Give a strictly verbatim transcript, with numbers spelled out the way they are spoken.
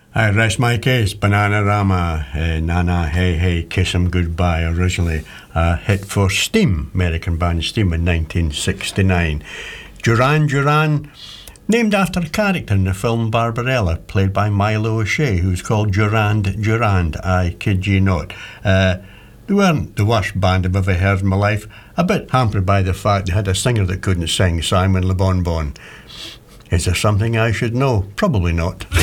I rest my case, Bananarama, uh, Nana Hey Hey Kiss 'Em Goodbye, originally a hit for Steam, American band Steam in nineteen sixty-nine. Duran Duran, named after a character in the film Barbarella, played by Milo O'Shea, who's called Durand Durand, I kid you not. Uh, they weren't the worst band I've ever heard in my life, a bit hampered by the fact they had a singer that couldn't sing, Simon Le Bon Bon. Is there something I should know? Probably not.